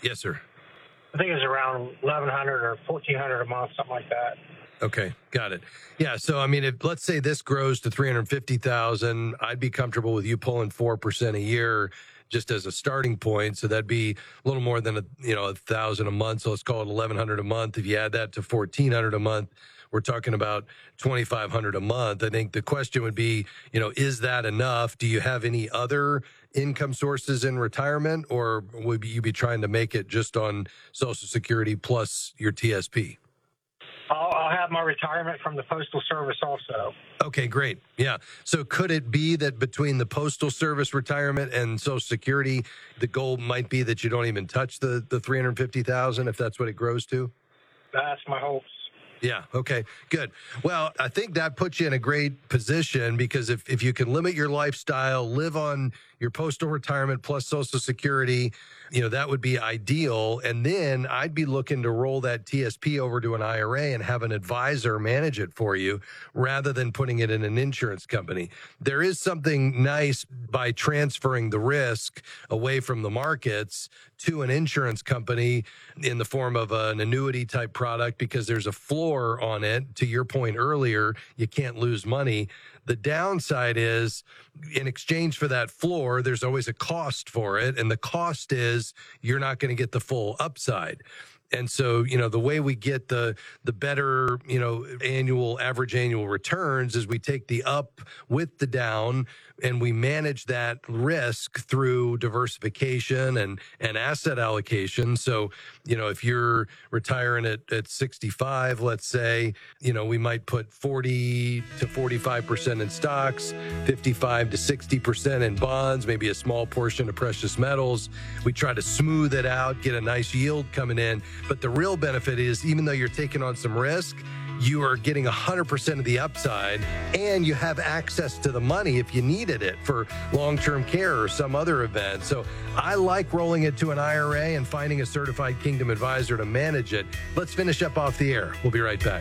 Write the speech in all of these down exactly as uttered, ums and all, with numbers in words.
Yes, sir. I think it's around eleven hundred or fourteen hundred a month, something like that. Okay, got it. Yeah, so I mean, if let's say this grows to three hundred fifty thousand, I'd be comfortable with you pulling four percent a year just as a starting point. So that'd be a little more than a you know a thousand a month. So let's call it eleven hundred a month. If you add that to fourteen hundred a month, we're talking about twenty-five hundred a month. I think the question would be, you know, is that enough? Do you have any other income sources in retirement, or would you be trying to make it just on Social Security plus your T S P? I'll, I'll have my retirement from the Postal Service also. Okay, great. Yeah. So could it be that between the Postal Service retirement and Social Security, the goal might be that you don't even touch the, the three hundred fifty thousand if that's what it grows to? That's my hopes. Yeah. Okay, good. Well, I think that puts you in a great position because if, if you can limit your lifestyle, live on your postal retirement plus Social Security, you know, that would be ideal. And then I'd be looking to roll that T S P over to an I R A and have an advisor manage it for you rather than putting it in an insurance company. There is something nice by transferring the risk away from the markets to an insurance company in the form of an annuity type product because there's a floor on it. To your point earlier, you can't lose money. The downside is in exchange for that floor, there's always a cost for it. And the cost is you're not going to get the full upside. And so, you know, the way we get the the better, you know, annual average annual returns is we take the up with the down and we manage that risk through diversification and, and asset allocation. So, you know, if you're retiring at, at sixty-five, let's say, you know, we might put forty to forty-five percent in stocks, fifty-five to sixty percent in bonds, maybe a small portion of precious metals. We try to smooth it out, get a nice yield coming in. But the real benefit is even though you're taking on some risk, you are getting one hundred percent of the upside and you have access to the money if you needed it for long-term care or some other event. So I like rolling it to an I R A and finding a certified Kingdom advisor to manage it. Let's finish up off the air. We'll be right back.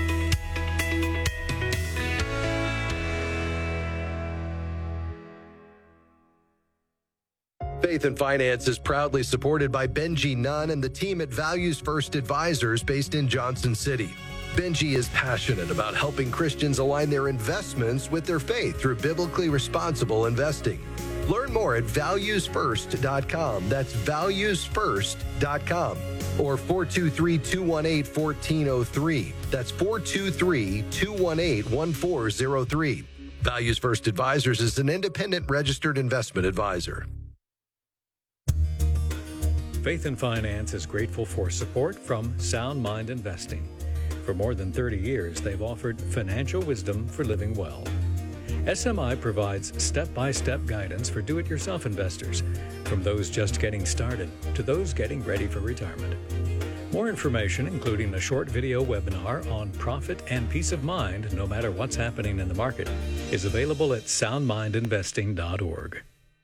Faith and Finance is proudly supported by Benji Nunn and the team at Values First Advisors based in Johnson City. Benji is passionate about helping Christians align their investments with their faith through biblically responsible investing. Learn more at values first dot com. That's values first dot com. Or four two three, two one eight, one four zero three. That's four two three, two one eight, one four zero three. Values First Advisors is an independent registered investment advisor. Faith and Finance is grateful for support from Sound Mind Investing. For more than thirty years, they've offered financial wisdom for living well. S M I provides step-by-step guidance for do-it-yourself investors, from those just getting started to those getting ready for retirement. More information, including a short video webinar on profit and peace of mind, no matter what's happening in the market, is available at sound mind investing dot org.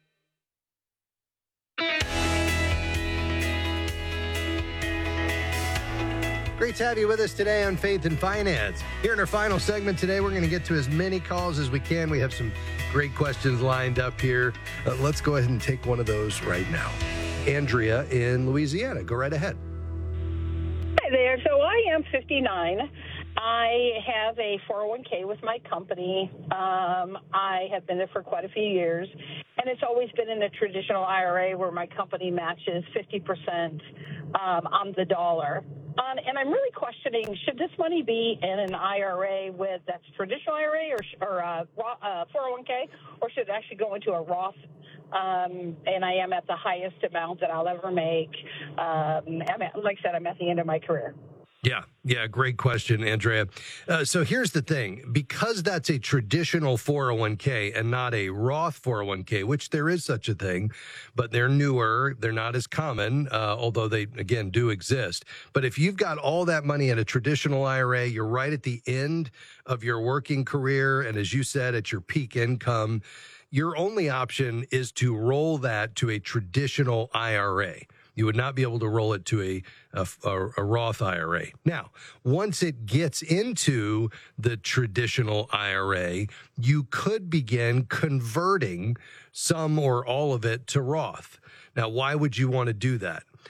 Great to have you with us today on Faith and Finance. Here in our final segment today, we're going to get to as many calls as we can. We have some great questions lined up here. Uh, let's go ahead and take one of those right now. Andrea in Louisiana, go right ahead. Hi there. So I am fifty-nine. I have a four oh one k with my company. Um, I have been there for quite a few years, and it's always been in a traditional I R A where my company matches fifty percent um, on the dollar. Um, and I'm really questioning, should this money be in an I R A with that's traditional I R A or, or uh, uh, four oh one k, or should it actually go into a Roth? Um, and I am at the highest amount that I'll ever make. Um, I'm at, like I said, I'm at the end of my career. Yeah, yeah, great question, Andrea. Uh, so here's the thing. Because that's a traditional four oh one k and not a Roth four oh one k, which there is such a thing, but they're newer, they're not as common, uh, although they, again, do exist. But if you've got all that money in a traditional I R A, you're right at the end of your working career, and as you said, at your peak income, your only option is to roll that to a traditional I R A. You would not be able to roll it to a, a, a Roth I R A. Now, once it gets into the traditional I R A, you could begin converting some or all of it to Roth. Now, why would you want to do that?